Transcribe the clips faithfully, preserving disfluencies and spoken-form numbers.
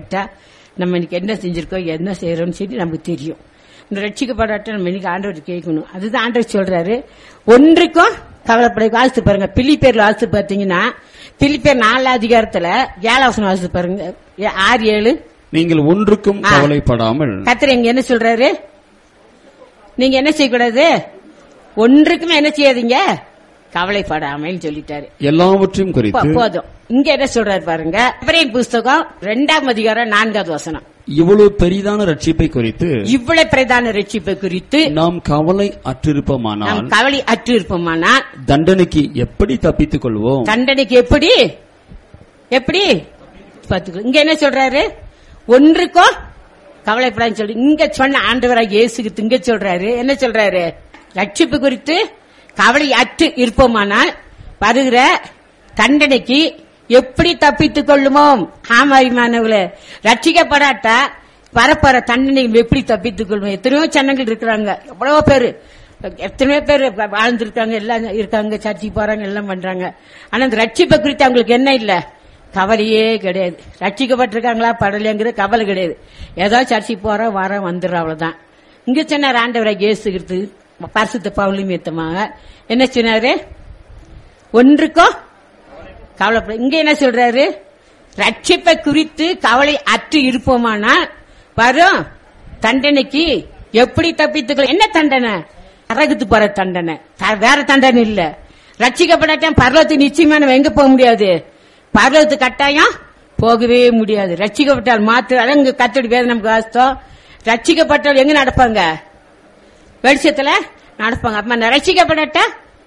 ரட்சிக்கப்பட்டா நம்ம இன்னைக்கு என்ன செஞ்சிருக்கோம், என்ன செய்யறோம்னு சொல்லி நமக்கு தெரியும். இந்த ரட்சிக்கப்படாட்ட நம்ம இன்னைக்கு ஆண்டவர் கேட்கணும். அதுதான் ஆண்டவர் சொல்றாரு, ஒன்றுக்கும் கவலைப்பட. வாசித்து பாருங்க, பிலிப்பியர்ல வாசித்து பார்த்தீங்கன்னா, பிலிப்பியர் நாலு அதிகாரத்துல ஏழாவசனம் வாசித்து பாருங்க, ஆறு ஏழு. நீங்கள் ஒன்றுக்கும் கவலைப்படாமல். கர்த்தர் இங்க என்ன சொல்றாரு, நீங்க என்ன செய்யக்கூடாது, ஒன்றுக்குமே என்ன செய்யாதீங்க, கவலைப்படாமல் சொல்லிட்டாரு. எல்லாவற்றையும் குறித்து போதும். இங்க என்ன சொல்றாரு பாருங்க, எபிரேயர் புஸ்தகம் இரண்டாம் அதிகாரம் நான்காவது வசனம். இவ்வளவு பெரிதான ரட்சிப்பை குறித்து இவ்வளவு பிரதான ரட்சிப்பை குறித்து நாம் கவலை அற்றிருப்போமானால் கவலை அற்று இருப்போமானால் தண்டனைக்கு எப்படி தப்பித்துக் கொள்வோம்? தண்டனைக்கு எப்படி எப்படி இங்க என்ன சொல்றாரு, ஒன்றுக்கோ கவலைப்படான்னு சொல்லி இங்க சொன்ன ஆண்டவராக இயேசுக்கு இங்க சொல்றாரு. என்ன சொல்றாரு, ரட்சிப்பு குறித்து கவலை அற்று இருப்போமானால் வருகிற தண்டனைக்கு எப்படி தப்பித்துக் கொள்ளுமோம். ஆமாரிமானவர்களே, ரட்சிக்கப்படாட்டா வரப்போற தண்டனை எப்படி தப்பித்துக் கொள்வோம். எத்தனையோ சன்னங்கள் இருக்கிறாங்க, எவ்வளவோ பேரு எத்தனையோ பேர் வாழ்ந்திருக்காங்க, எல்லாம் இருக்காங்க, சர்ச்சைக்கு போறாங்க, எல்லாம் பண்றாங்க. ஆனா இந்த ரட்சிப்பை குறித்து அவங்களுக்கு என்ன இல்ல, கவலையே கிடையாது. ரட்சிக்கப்பட்டிருக்காங்களா படலைங்கிற கவலை கிடையாது. ஏதோ சர்ச்சைக்கு போறோம் வரோம் வந்துடுறோம், அவ்வளவுதான். இங்க சொன்னார் ஆண்டவராக இயேசுகிறது பரிசுத்த பவுலும் ஏத்தமாக என்ன சொன்னாரு, ஒன்றுக்கோ கவலைப்பட. இங்க என்ன சொல்றாரு, ரட்சிப்பை குறித்து கவலை அற்று இருப்போமானா வரும் தண்டனைக்கு எப்படி தப்பித்துக்கலாம். என்ன தண்டனை, நரகத்து போற தண்டனை, வேற தண்டனை இல்ல. ரட்சிக்கப்படாட்டம் பரலோகத்துக்கு நிச்சயமா நம்ம எங்க போக முடியாது, பரலோகத்துக்கு கட்டாயம் போகவே முடியாது. ரட்சிக்கப்பட்டால் மாத்திரம் இங்க கத்தடி வேதனை நமக்கு வாஸ்தம். ரட்சிக்கப்பட்டால் எங்க நடப்பாங்க, வெளிச்சத்துல நடப்பாங்க. அப்ப ரட்சிக்கப்படாட்டா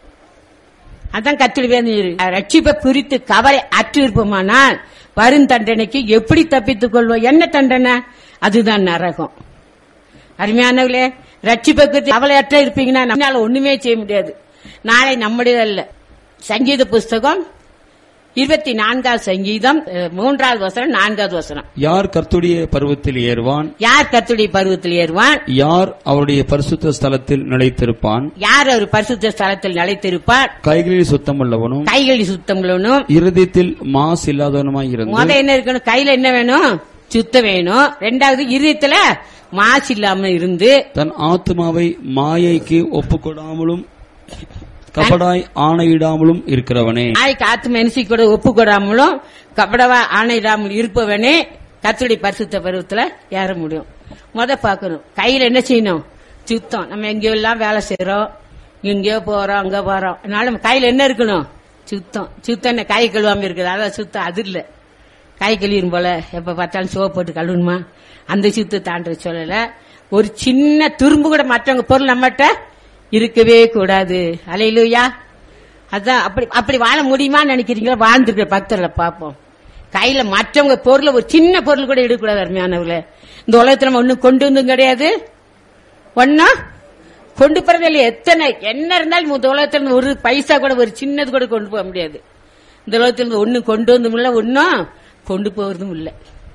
அதான் கத்தடி வேதனை. ரட்சிப்பை குறித்து கவலை அற்று இருப்போமானால் வரும் தண்டனைக்கு எப்படி தப்பித்துக் கொள்வோம். என்ன தண்டனை, அதுதான் நரகம். அருமையானவர்களே, ரட்சிப்பை குறித்து கவலை அற்ற இருப்பீங்கன்னா நம்மளால ஒண்ணுமே செய்ய முடியாது. நாளை நம்முடைய அல்ல. சங்கீத புஸ்தகம் இருபத்தி நான்காவது சங்கீதம் மூன்றாவது வசனம் நான்காவது வசனம். யார் கர்த்தருடைய பர்வத்தில் ஏறுவான், யார் கர்த்தருடைய பர்வத்தில் ஏறுவான், யார் அவருடைய பரிசுத்த ஸ்தலத்தில் நிலைத்திருப்பான், யார் அவர் பரிசுத்த ஸ்தலத்தில் நிலைத்திருப்பான், கைகளில் சுத்தமுள்ளவனும் கைகளில் சுத்தமுள்ளவனும் இருதயத்தில் மாசு இல்லாதவனுமாய் இருந்து. முத என்ன இருக்கணும், கையில என்ன வேணும், சுத்தம் வேணும். ரெண்டாவது இருதயத்துல மாசு இல்லாம இருந்து தன் ஆத்மாவை மாயைக்கு ஒப்புக்கொடாமலும் கபடாய் ஆணையிடாமலும் இருக்கிறவனே. நாளைக்கு ஆத்ம என்சி கூட ஒப்பு கொடாமலும் கபடவா ஆணையிடாமல் இருப்பவனே கர்த்தருடைய பரிசுத்த பருவத்துல ஏற முடியும். முத பாக்கணும், கையில என்ன செய்யணும், சுத்தம். நம்ம எங்கேயோ எல்லாம் வேலை செய்யறோம், எங்கேயோ போறோம், அங்க போறோம், அதனால கையில என்ன இருக்கணும், சுத்தம். சுத்தம் என்ன கை கழுவாம இருக்குது, அதான் சுத்தம். அது இல்ல கை கழுவிடும் போல எப்ப பார்த்தாலும் சோப்பு போட்டு கழுவணுமா, அந்த சுத்தத்தை தாண்ட சொல்லல. ஒரு சின்ன துரும்பு கூட மற்றவங்க பொருள் நம்மகிட்ட இருக்கவே கூடாது. அல்லேலூயா. அதான் அப்படி அப்படி வாழ முடியுமா நினைக்கிறீங்களா, வாழ்ந்துருக்கிற பக்தர்களை பார்ப்போம். கையில மற்றவங்க பொருள் ஒரு சின்ன பொருள் கூட எடுக்கக்கூடாது. அருமையானவர்களே, இந்த உலகத்துல நம்ம ஒன்னும் கொண்டு வந்தும் கிடையாது, ஒன்னும் கொண்டு போறது இல்லையா. எத்தனை என்ன இருந்தாலும் இந்த உலகத்துல ஒரு பைசா கூட ஒரு சின்னது கூட கொண்டு போக முடியாது. இந்த உலகத்துல ஒன்னும் கொண்டு வந்தும் இல்ல, ஒன்னும் கொண்டு போறதும் இல்லை.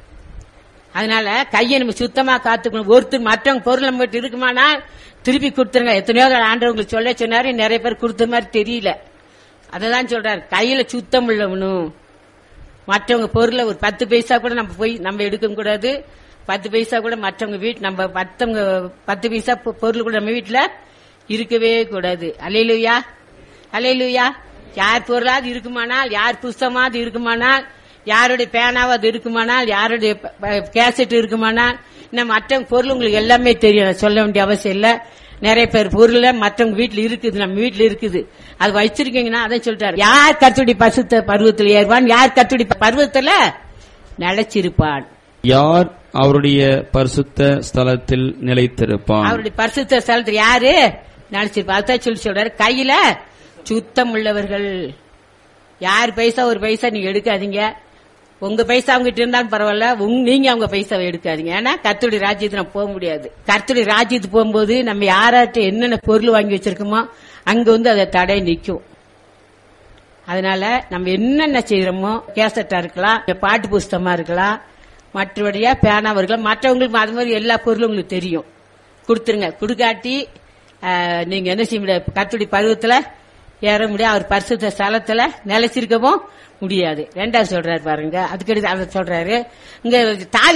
அதனால கையை நம்ம சுத்தமா காத்துக்கணும். ஒருத்தர் மற்றவங்க பொருள் நம்ம கிட்ட இருக்குமானா திருப்பி கொடுத்துருங்க. எத்தனையோ ஆண்டவங்களுக்கு சொல்ல சொன்னாரு, நிறைய பேர் கொடுத்த மாதிரி தெரியல. அததான் சொல்றாரு, கையில சுத்தம் உள்ளவனும். மற்றவங்க பொருளை ஒரு பத்து பைசா கூட நம்ம போய் நம்ம எடுக்க கூடாது. பத்து பைசா கூட மற்றவங்க வீட்டு நம்ம மற்றவங்க பத்து பைசா பொருள் கூட நம்ம வீட்டுல இருக்கவே கூடாது. அல்லேலூயா, அல்லேலூயா. யார் பொருளாவது இருக்குமானால், யார் புஸ்தமாவது இருக்குமானால், யாருடைய பேனாவது இருக்குமானால், யாருடைய கேசட் இருக்குமானால், நம்ம மற்றவங்க பொருள் உங்களுக்கு எல்லாமே தெரியும், சொல்ல வேண்டிய அவசியம் இல்ல. நிறைய பேர் பொருள் மற்றவங்க வீட்டுல இருக்குது, நம்ம வீட்டுல இருக்குது, அது வச்சிருக்கீங்கன்னா அதான் சொல்லிட்டாரு, யார் கர்த்தருடைய பரிசுத்த பர்வத்தில் ஏறுவான், யார் கர்த்தருடைய பர்வத்துல நிலைச்சிருப்பான், யார் அவருடைய பரிசுத்த ஸ்தலத்தில் நிலைத்திருப்பான். அவருடைய பரிசுத்த ஸ்தலத்தில் யாரு நிலைச்சிருப்பான். அதான் சொல்லி சொல்றாரு, கையில சுத்தம் உள்ளவர்கள். யார் பைசா ஒரு பைசா நீங்க எடுக்காதீங்க. உங்க பைசா அவங்ககிட்ட இருந்தாலும் பரவாயில்ல, நீங்க அவங்க பைசாவை எடுக்காதீங்க. ஏன்னா கர்த்தருடைய ராஜ்யத்துக்கு நம்ம போக முடியாது. கர்த்தருடைய ராஜ்யத்துக்கு போகும்போது நம்ம யாராட்ட என்னென்ன பொருள் வாங்கி வச்சிருக்கோமோ அங்க வந்து அதை தடை நிற்கும். அதனால நம்ம என்னென்ன செய்யறோமோ, கேசட்டா இருக்கலாம், பாட்டு புஸ்தகமா இருக்கலாம், மற்றபடியா பேனாவா இருக்கலாம், மற்றவங்களுக்கு அது மாதிரி எல்லா பொருளும் உங்களுக்கு தெரியும், கொடுத்துருங்க. கொடுக்காட்டி நீங்க என்ன செய்ய முடியாது, கர்த்தருடைய பருவத்துல ஏற முடியாது, அவர் பரிசுத்த ஸ்தலத்துல நிலைச்சிருக்கவும் முடியாது. ரெண்டாவது சொல்றாரு பாருங்க, அதுக்கடுத்து சொல்றாரு இங்க